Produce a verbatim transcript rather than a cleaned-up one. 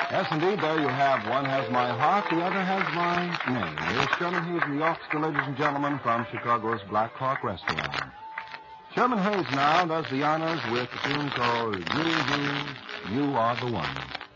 Yes, indeed, there you have. One has my heart, the other has my name. Here's Sherman Hayes in the orchestra, ladies and gentlemen, from Chicago's Black Hawk Restaurant. Sherman Hayes now does the honors with a tune called You, You, You Are the One.